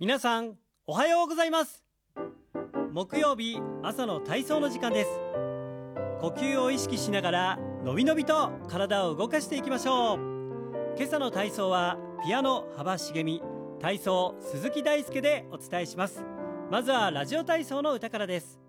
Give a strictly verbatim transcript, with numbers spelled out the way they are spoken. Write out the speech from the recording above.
皆さんおはようございます。木曜日朝の体操の時間です。呼吸を意識しながらのびのびと体を動かしていきましょう。今朝の体操はピアノ幅しみ、体操鈴木大輔でお伝えします。まずはラジオ体操の歌からです。